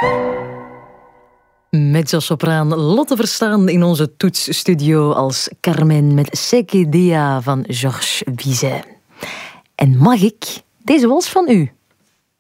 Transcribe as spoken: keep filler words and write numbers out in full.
Mezzosopraan Lotte Verstaan in onze toetsstudio als Carmen met Sequedea van Georges Bizet. En mag ik deze wals van u?